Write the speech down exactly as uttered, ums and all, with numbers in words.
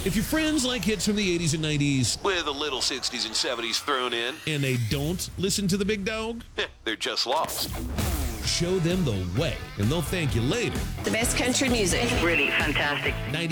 If your friends like hits from the eighties and nineties, with a little sixties and seventies thrown in, and they don't listen to the big dog, they're just lost. show them the way, and they'll thank you later. The best country music. Really fantastic. ninety